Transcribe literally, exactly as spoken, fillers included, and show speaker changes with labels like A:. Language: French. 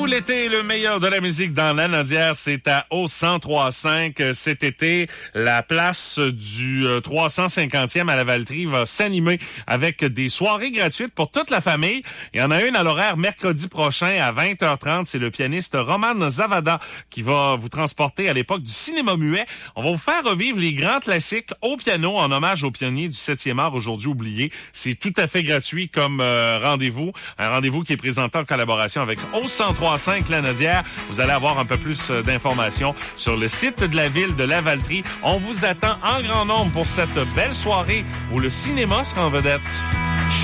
A: Tout l'été, le meilleur de la musique dans la Lanaudière, c'est à au cent trois cinq. Cet été, la place du trois cent cinquantième à la Valtrie va s'animer avec des soirées gratuites pour toute la famille. Il y en a une à l'horaire mercredi prochain à vingt heures trente. C'est le pianiste Roman Zavada qui va vous transporter à l'époque du cinéma muet. On va vous faire revivre les grands classiques au piano en hommage aux pionniers du septième art aujourd'hui oublié. C'est tout à fait gratuit comme euh, rendez-vous. Un rendez-vous qui est présenté en collaboration avec au cent trois cinq La Lanaudière. Vous allez avoir un peu plus d'informations sur le site de la ville de la Valtrie. On vous attend en grand nombre pour cette belle soirée où le cinéma sera en vedette.